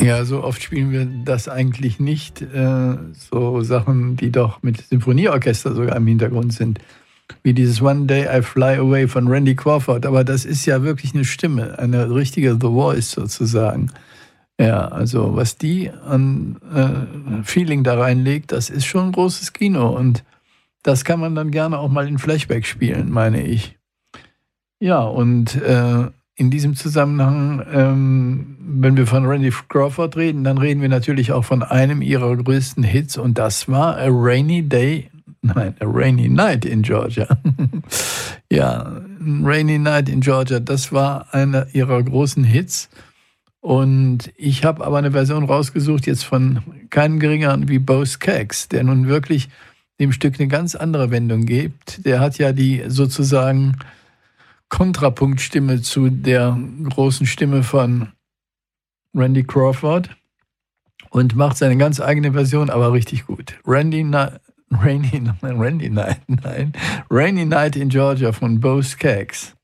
Ja, so oft spielen wir das eigentlich nicht. So Sachen, die doch mit Symphonieorchester sogar im Hintergrund sind. Wie dieses One Day I Fly Away von Randy Crawford. Aber das ist ja wirklich eine Stimme, eine richtige The Voice sozusagen. Ja, also was die an Feeling da reinlegt, das ist schon ein großes Kino. Und das kann man dann gerne auch mal in Flashback spielen, meine ich. Ja, und in diesem Zusammenhang, wenn wir von Randy Crawford reden, dann reden wir natürlich auch von einem ihrer größten Hits und das war A Rainy Night in Georgia. Ja, A Rainy Night in Georgia, das war einer ihrer großen Hits und ich habe aber eine Version rausgesucht jetzt von keinem geringeren wie Bo Skaggs, der nun wirklich dem Stück eine ganz andere Wendung gibt. Der hat ja die sozusagen Kontrapunktstimme zu der großen Stimme von Randy Crawford und macht seine ganz eigene Version, aber richtig gut. Rainy Night in Georgia von Bo Skaggs.